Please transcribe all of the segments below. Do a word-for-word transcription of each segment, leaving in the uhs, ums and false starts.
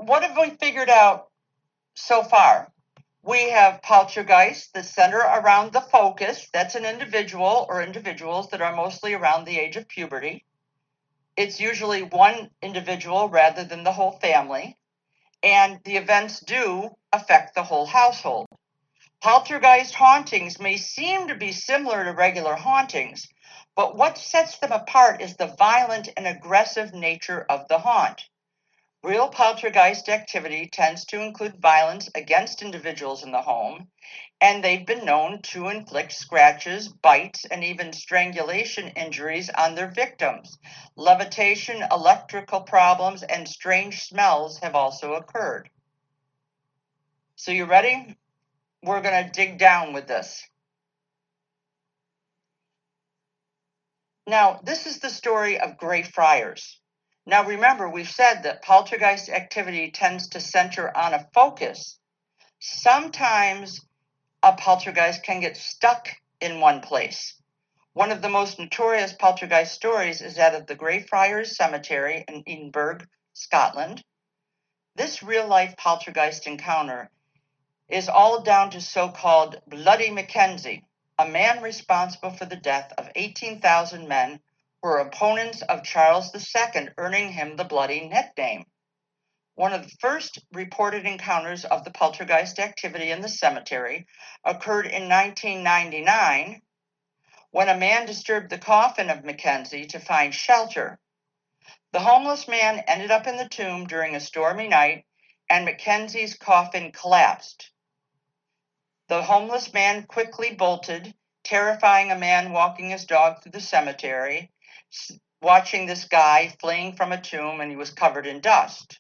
what have we figured out so far? We have poltergeist that center around the focus. That's an individual or individuals that are mostly around the age of puberty. It's usually one individual rather than the whole family. And the events do affect the whole household. Poltergeist hauntings may seem to be similar to regular hauntings, but what sets them apart is the violent and aggressive nature of the haunt. Real poltergeist activity tends to include violence against individuals in the home, and they've been known to inflict scratches, bites, and even strangulation injuries on their victims. Levitation, electrical problems, and strange smells have also occurred. So you ready? We're going to dig down with this. Now, this is the story of Greyfriars. Now, remember, we've said that poltergeist activity tends to center on a focus. Sometimes a poltergeist can get stuck in one place. One of the most notorious poltergeist stories is that of the Greyfriars Cemetery in Edinburgh, Scotland. This real-life poltergeist encounter is all down to so-called Bloody Mackenzie, a man responsible for the death of eighteen thousand men who were opponents of Charles the Second, earning him the Bloody nickname. One of the first reported encounters of the poltergeist activity in the cemetery occurred in nineteen ninety-nine when a man disturbed the coffin of Mackenzie to find shelter. The homeless man ended up in the tomb during a stormy night, and Mackenzie's coffin collapsed. The homeless man quickly bolted, terrifying a man walking his dog through the cemetery, watching this guy fleeing from a tomb, and he was covered in dust.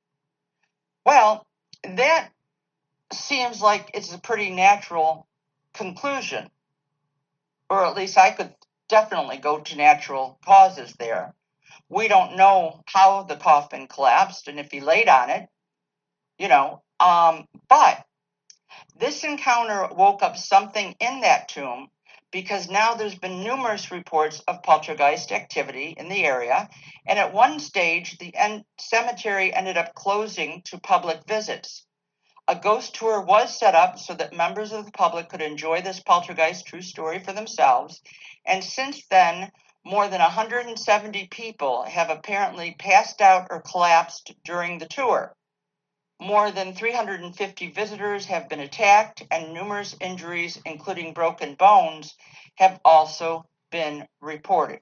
Well, that seems like it's a pretty natural conclusion, or at least I could definitely go to natural causes there. We don't know how the coffin collapsed and if he laid on it, you know, um, but this encounter woke up something in that tomb, because now there's been numerous reports of poltergeist activity in the area, and at one stage, the en- cemetery ended up closing to public visits. A ghost tour was set up so that members of the public could enjoy this poltergeist true story for themselves, and since then, more than one hundred seventy people have apparently passed out or collapsed during the tour. More than three hundred fifty visitors have been attacked, and numerous injuries, including broken bones, have also been reported.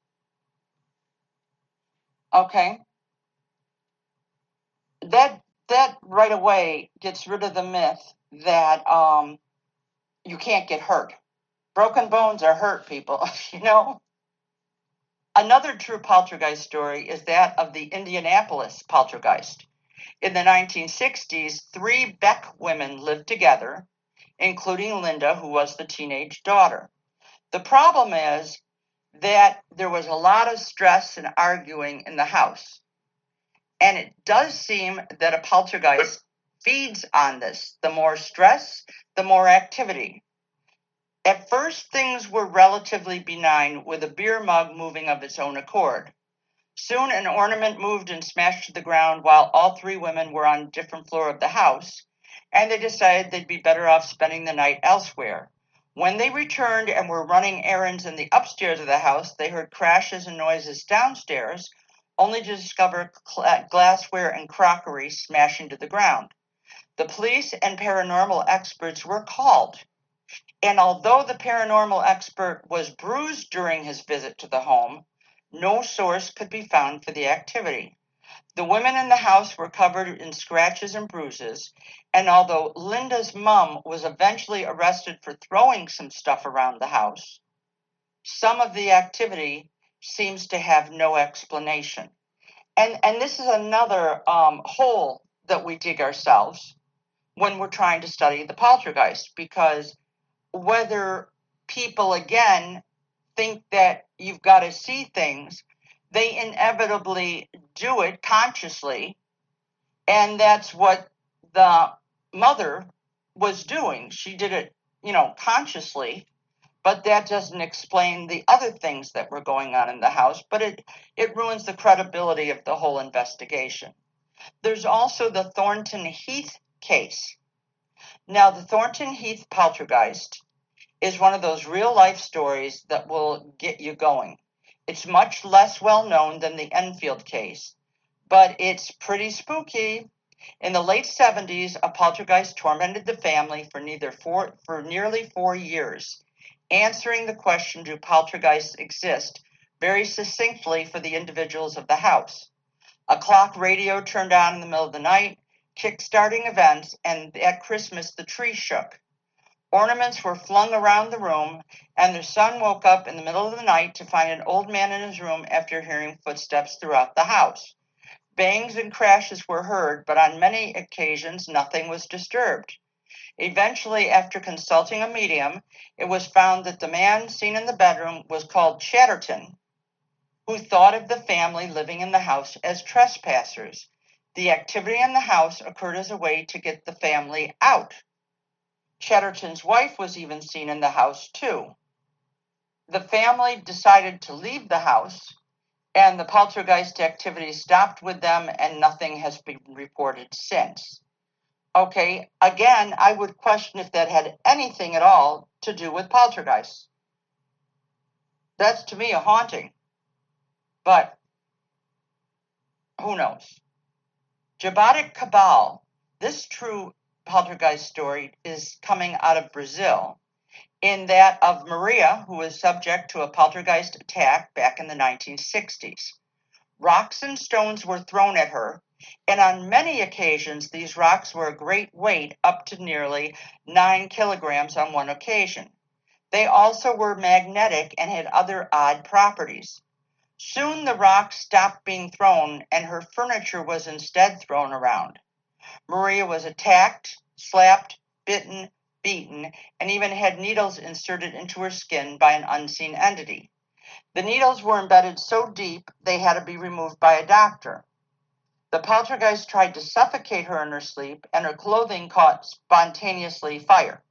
Okay. That that right away gets rid of the myth that um, you can't get hurt. Broken bones are hurt, people, you know? Another true poltergeist story is that of the Indianapolis poltergeist. In the nineteen sixties, three Beck women lived together, including Linda, who was the teenage daughter. The problem is that there was a lot of stress and arguing in the house. And it does seem that a poltergeist feeds on this. The more stress, the more activity. At first, things were relatively benign, with a beer mug moving of its own accord. Soon, an ornament moved and smashed to the ground while all three women were on a different floor of the house, and they decided they'd be better off spending the night elsewhere. When they returned and were running errands in the upstairs of the house, they heard crashes and noises downstairs, only to discover glassware and crockery smashing to the ground. The police and paranormal experts were called, and although the paranormal expert was bruised during his visit to the home, no source could be found for the activity. The women in the house were covered in scratches and bruises, and although Linda's mom was eventually arrested for throwing some stuff around the house, some of the activity seems to have no explanation. And, and this is another um, hole that we dig ourselves when we're trying to study the poltergeist, because whether people, again, think that you've got to see things, they inevitably do it consciously, and that's what the mother was doing. She did it, you know, consciously, but that doesn't explain the other things that were going on in the house, but it, it ruins the credibility of the whole investigation. There's also the Thornton Heath case. Now, the Thornton Heath poltergeist is one of those real-life stories that will get you going. It's much less well-known than the Enfield case, but it's pretty spooky. In the late seventies, a poltergeist tormented the family for, neither four, for nearly four years, answering the question, do poltergeists exist, very succinctly for the individuals of the house. A clock radio turned on in the middle of the night, kick-starting events, and at Christmas the tree shook. Ornaments were flung around the room, and their son woke up in the middle of the night to find an old man in his room after hearing footsteps throughout the house. Bangs and crashes were heard, but on many occasions nothing was disturbed. Eventually, after consulting a medium, it was found that the man seen in the bedroom was called Chatterton, who thought of the family living in the house as trespassers. The activity in the house occurred as a way to get the family out. Chatterton's wife was even seen in the house, too. The family decided to leave the house, and the poltergeist activity stopped with them, and nothing has been reported since. Okay, again, I would question if that had anything at all to do with poltergeists. That's, to me, a haunting. But who knows? Jabotic Cabal, this true poltergeist story is coming out of Brazil, in that of Maria, who was subject to a poltergeist attack back in the nineteen sixties. Rocks and stones were thrown at her, and on many occasions these rocks were a great weight, up to nearly nine kilograms on one occasion. They also were magnetic and had other odd properties. Soon the rocks stopped being thrown, and her furniture was instead thrown around. Maria was attacked, slapped, bitten, beaten, and even had needles inserted into her skin by an unseen entity. The needles were embedded so deep they had to be removed by a doctor. The poltergeist tried to suffocate her in her sleep, and her clothing caught spontaneously fire.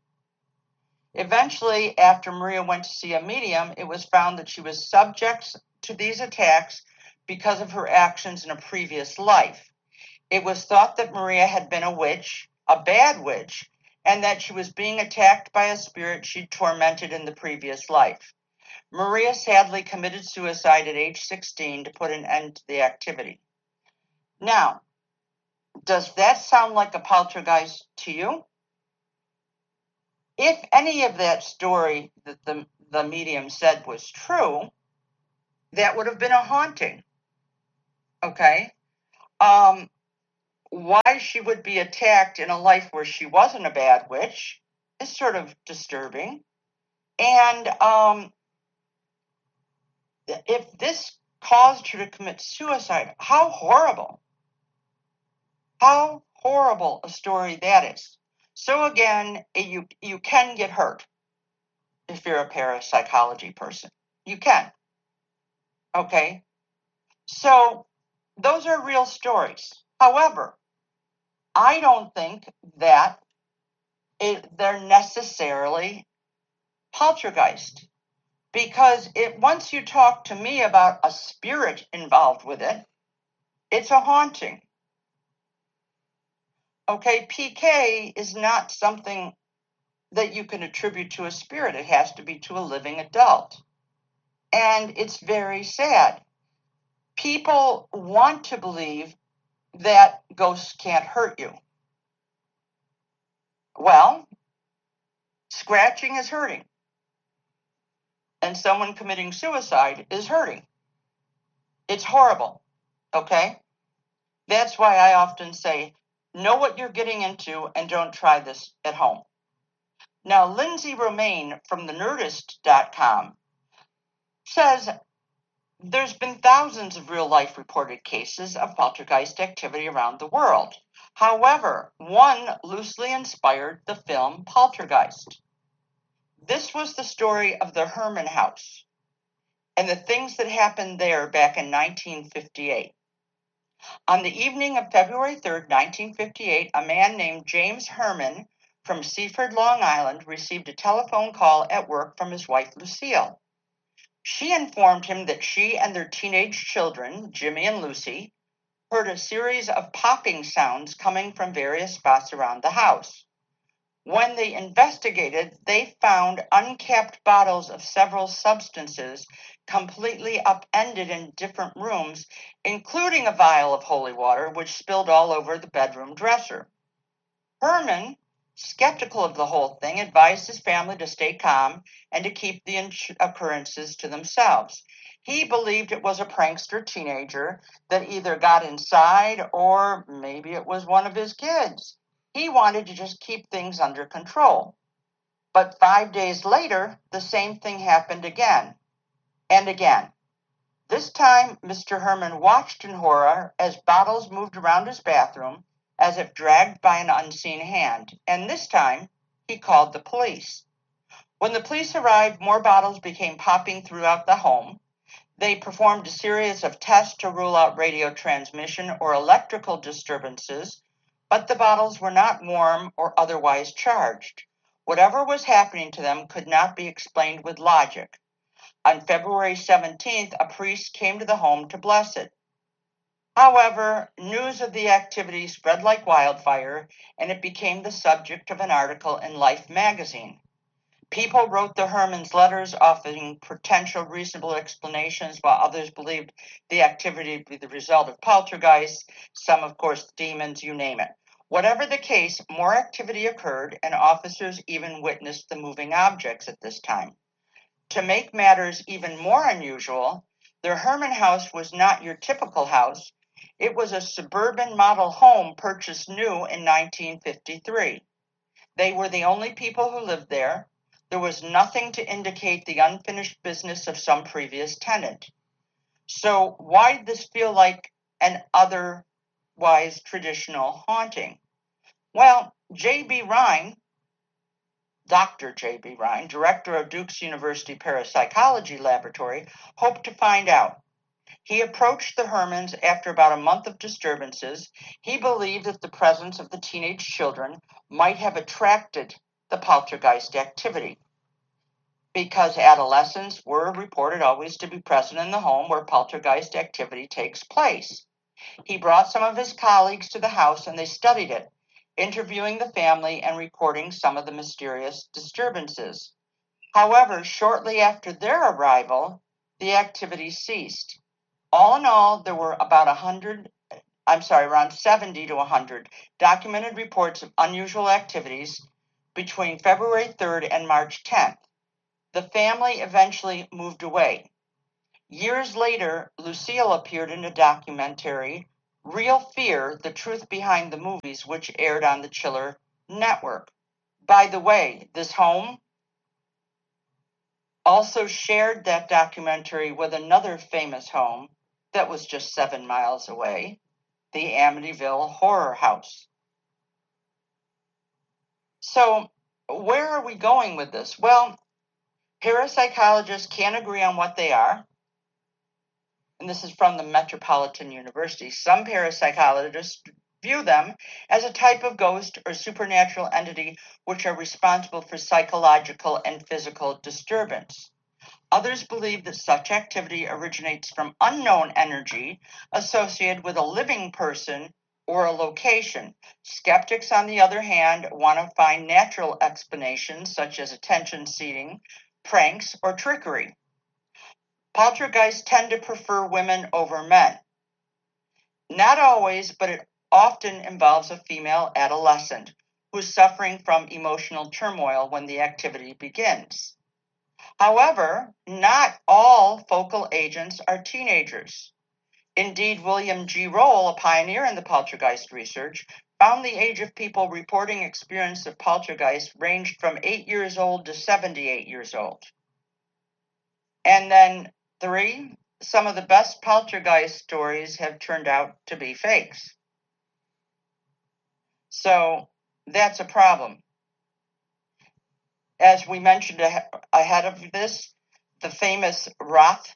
Eventually, after Maria went to see a medium, it was found that she was subject to these attacks because of her actions in a previous life. It was thought that Maria had been a witch, a bad witch, and that she was being attacked by a spirit she'd tormented in the previous life. Maria sadly committed suicide at age sixteen to put an end to the activity. Now, does that sound like a poltergeist to you? If any of that story that the, the medium said was true, that would have been a haunting. Okay? Um, why she would be attacked in a life where she wasn't a bad witch is sort of disturbing. And um, if this caused her to commit suicide, how horrible. How horrible a story that is. So again, you, you can get hurt if you're a parapsychology person. You can. Okay? So those are real stories. However, I don't think that it, they're necessarily poltergeist. Because it, once you talk to me about a spirit involved with it, it's a haunting. Okay, P K is not something that you can attribute to a spirit. It has to be to a living adult. And it's very sad. People want to believe that ghosts can't hurt you. Well, scratching is hurting. And someone committing suicide is hurting. It's horrible. Okay? That's why I often say, know what you're getting into and don't try this at home. Now, Lindsay Romaine from the nerdist dot com says there's been thousands of real-life reported cases of poltergeist activity around the world. However, one loosely inspired the film Poltergeist. This was the story of the Herman house and the things that happened there back in nineteen fifty-eight. On the evening of February third, nineteen fifty-eight, a man named James Herman from Seaford, Long Island, received a telephone call at work from his wife, Lucille. She informed him that she and their teenage children, Jimmy and Lucy, heard a series of popping sounds coming from various spots around the house. When they investigated, they found uncapped bottles of several substances completely upended in different rooms, including a vial of holy water, which spilled all over the bedroom dresser. Herman, skeptical of the whole thing, advised his family to stay calm and to keep the occurrences to themselves. He believed it was a prankster teenager that either got inside or maybe it was one of his kids. He wanted to just keep things under control. But five days later, the same thing happened again and again. This time, Mister Herman watched in horror as bottles moved around his bathroom as if dragged by an unseen hand, and this time he called the police. When the police arrived, more bottles began popping throughout the home. They performed a series of tests to rule out radio transmission or electrical disturbances, but the bottles were not warm or otherwise charged. Whatever was happening to them could not be explained with logic. On February seventeenth, a priest came to the home to bless it. However, news of the activity spread like wildfire, and it became the subject of an article in Life magazine. People wrote the Hermans letters offering potential reasonable explanations, while others believed the activity to be the result of poltergeists, some, of course, demons, you name it. Whatever the case, more activity occurred, and officers even witnessed the moving objects at this time. To make matters even more unusual, the Herman house was not your typical house. It was a suburban model home purchased new in nineteen fifty-three. They were the only people who lived there. There was nothing to indicate the unfinished business of some previous tenant. So why did this feel like an otherwise traditional haunting? Well, J B Rhine, Doctor J B Rhine, director of Duke's University Parapsychology Laboratory, hoped to find out. He approached the Hermans after about a month of disturbances. He believed that the presence of the teenage children might have attracted the poltergeist activity, because adolescents were reported always to be present in the home where poltergeist activity takes place. He brought some of his colleagues to the house and they studied it, interviewing the family and recording some of the mysterious disturbances. However, shortly after their arrival, the activity ceased. All in all, there were about a hundred, I'm sorry, around seventy to one hundred documented reports of unusual activities between February third and March tenth. The family eventually moved away. Years later, Lucille appeared in a documentary, Real Fear, The Truth Behind the Movies, which aired on the Chiller Network. By the way, this home also shared that documentary with another famous home that was just seven miles away, the Amityville Horror House. So, where are we going with this? Well, parapsychologists can't agree on what they are. And this is from the Metropolitan University. Some parapsychologists view them as a type of ghost or supernatural entity which are responsible for psychological and physical disturbance. Others believe that such activity originates from unknown energy associated with a living person or a location. Skeptics, on the other hand, want to find natural explanations such as attention-seeking, pranks, or trickery. Poltergeists tend to prefer women over men. Not always, but it often involves a female adolescent who's suffering from emotional turmoil when the activity begins. However, not all focal agents are teenagers. Indeed, William G. Roll, a pioneer in the poltergeist research, found the age of people reporting experience of poltergeist ranged from eight years old to seventy-eight years old. And then three, some of the best poltergeist stories have turned out to be fakes. So that's a problem. As we mentioned ahead of this, the famous Roth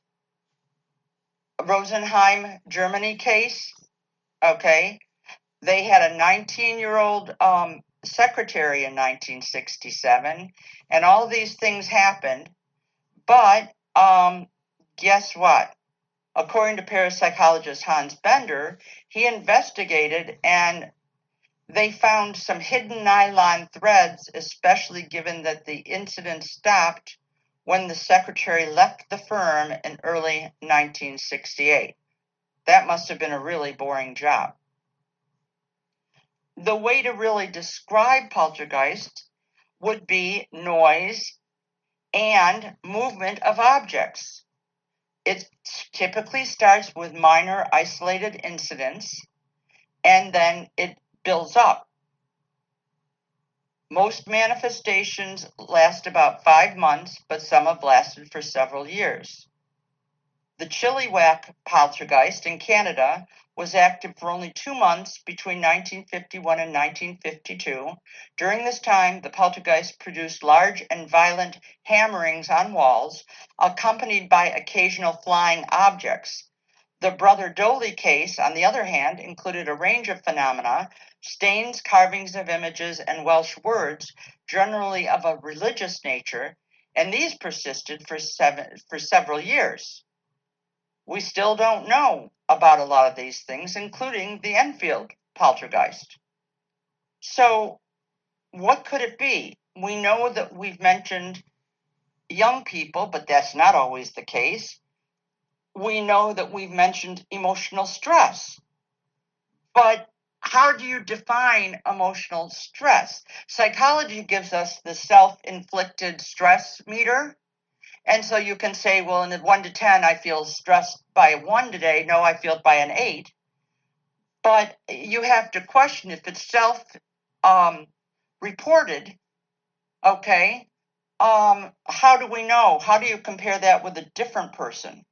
Rosenheim, Germany case, okay, they had a nineteen-year-old um, secretary in nineteen sixty-seven, and all these things happened, but um, guess what? According to parapsychologist Hans Bender, he investigated and they found some hidden nylon threads, especially given that the incident stopped when the secretary left the firm in early nineteen sixty-eight. That must have been a really boring job. The way to really describe poltergeist would be noise and movement of objects. It typically starts with minor isolated incidents and then it builds up. Most manifestations last about five months, but some have lasted for several years. The Chilliwack poltergeist in Canada was active for only two months between nineteen fifty-one and nineteen fifty-two. During this time, the poltergeist produced large and violent hammerings on walls, accompanied by occasional flying objects. The Brother Doley case, on the other hand, included a range of phenomena, stains, carvings of images, and Welsh words, generally of a religious nature, and these persisted for, seven, for several years. We still don't know about a lot of these things, including the Enfield poltergeist. So, what could it be? We know that we've mentioned young people, but that's not always the case. We know that we've mentioned emotional stress. But how do you define emotional stress? Psychology gives us the self-inflicted stress meter. And so you can say, well, in a one to ten, I feel stressed by a one today. No, I feel it by an eight. But you have to question if it's self-reported, um, okay, um, how do we know? How do you compare that with a different person?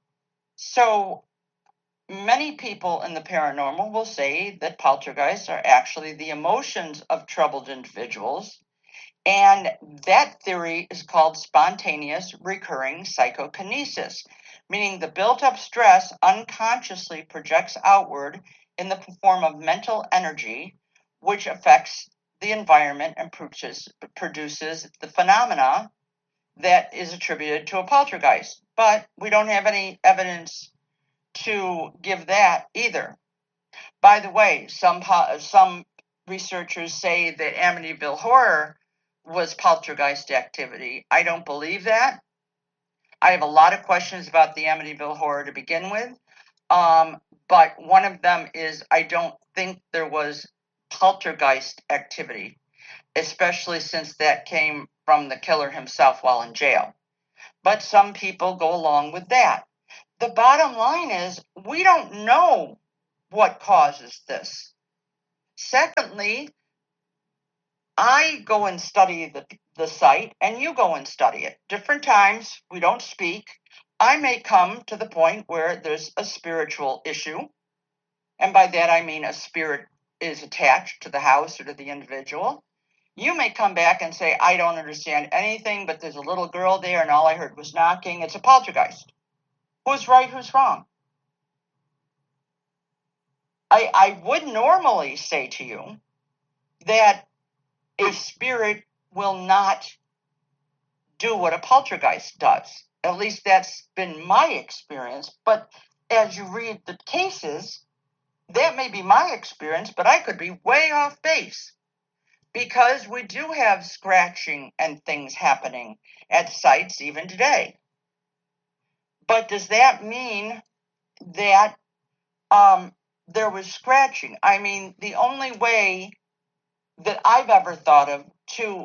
So many people in the paranormal will say that poltergeists are actually the emotions of troubled individuals. And that theory is called spontaneous recurring psychokinesis, meaning the built-up stress unconsciously projects outward in the form of mental energy, which affects the environment and produces, produces the phenomena that is attributed to a poltergeist. But we don't have any evidence to give that either. By the way, some some researchers say that Amityville Horror was poltergeist activity. I don't believe that. I have a lot of questions about the Amityville Horror to begin with. Um, but one of them is I don't think there was poltergeist activity, especially since that came from the killer himself while in jail. But some people go along with that. The bottom line is we don't know what causes this. Secondly, I go and study the, the site and you go and study it. Different times, we don't speak. I may come to the point where there's a spiritual issue. And by that, I mean a spirit is attached to the house or to the individual. You may come back and say, I don't understand anything, but there's a little girl there and all I heard was knocking. It's a poltergeist. Who's right, who's wrong? I, I would normally say to you that a spirit will not do what a poltergeist does. At least that's been my experience. But as you read the cases, that may be my experience, but I could be way off base. Because we do have scratching and things happening at sites even today. But does that mean that um, there was scratching? I mean, the only way that I've ever thought of to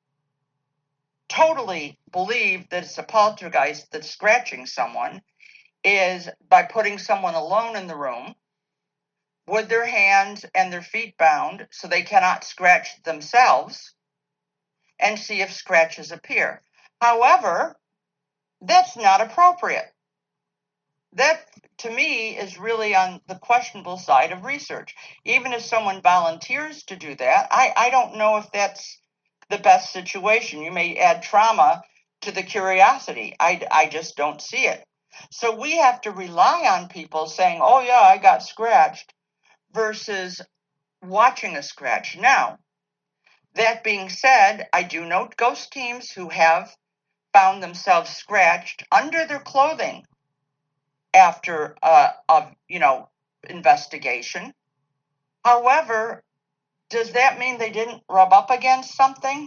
totally believe that it's a poltergeist that's scratching someone is by putting someone alone in the room with their hands and their feet bound so they cannot scratch themselves and see if scratches appear. However, that's not appropriate. That, to me, is really on the questionable side of research. Even if someone volunteers to do that, I, I don't know if that's the best situation. You may add trauma to the curiosity. I, I just don't see it. So we have to rely on people saying, oh, yeah, I got scratched, versus watching a scratch. Now, that being said, I do know ghost teams who have found themselves scratched under their clothing after uh, a, you know, investigation. However, does that mean they didn't rub up against something?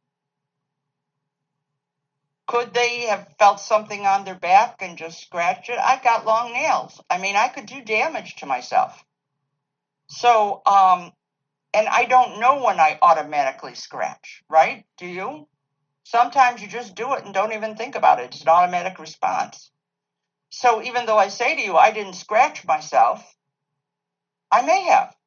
Could they have felt something on their back and just scratched it? I've got long nails. I mean, I could do damage to myself. So, um, and I don't know when I automatically scratch, right? Do you? Sometimes you just do it and don't even think about it. It's an automatic response. So even though I say to you, I didn't scratch myself, I may have.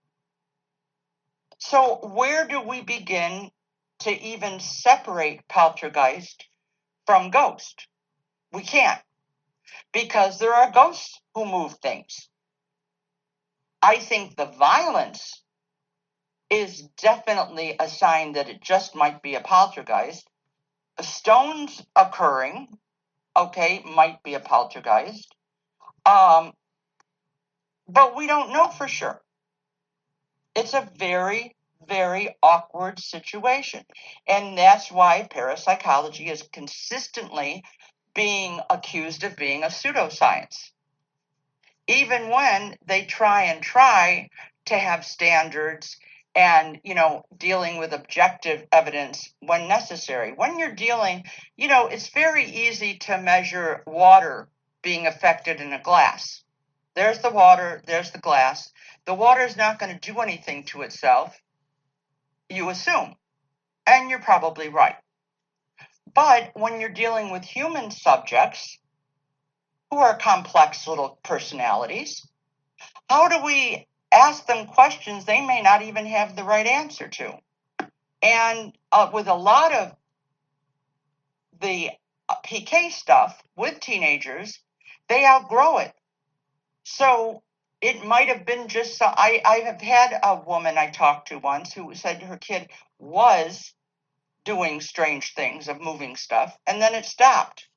So where do we begin to even separate poltergeist from ghost? We can't, because there are ghosts who move things. I think the violence is definitely a sign that it just might be a poltergeist. Stones occurring, okay, might be a poltergeist. Um, but we don't know for sure. It's a very, very awkward situation. And that's why parapsychology is consistently being accused of being a pseudoscience. Even when they try and try to have standards and, you know, dealing with objective evidence when necessary. When you're dealing, you know, it's very easy to measure water being affected in a glass. There's the water, there's the glass. The water is not going to do anything to itself, you assume. And you're probably right. But when you're dealing with human subjects who are complex little personalities, how do we ask them questions they may not even have the right answer to? And uh, with a lot of the P K stuff with teenagers, they outgrow it. So it might have been just, so, I, I have had a woman I talked to once who said her kid was doing strange things of moving stuff, and then it stopped.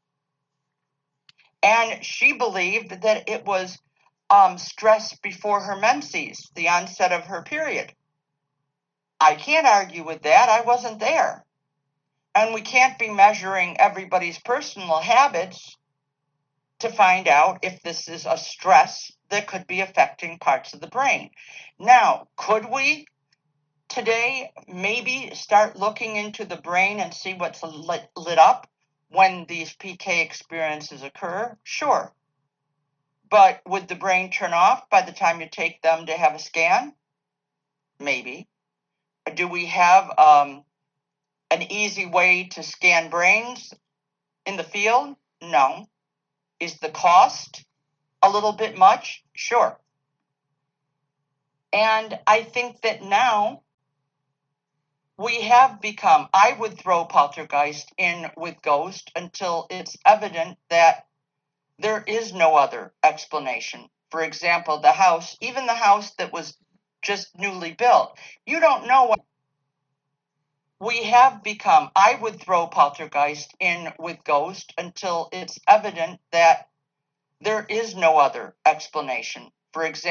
And she believed that it was um, stress before her menses, the onset of her period. I can't argue with that. I wasn't there. And we can't be measuring everybody's personal habits to find out if this is a stress that could be affecting parts of the brain. Now, could we today maybe start looking into the brain and see what's lit, lit up when these P K experiences occur? Sure. But would the brain turn off by the time you take them to have a scan? Maybe. Do we have um, an easy way to scan brains in the field? No. Is the cost a little bit much? Sure. And I think that now we have become, I would throw poltergeist in with ghost until it's evident that there is no other explanation. For example, the house, even the house that was just newly built, you don't know what. We have become, I would throw poltergeist in with ghost until it's evident that there is no other explanation. For example,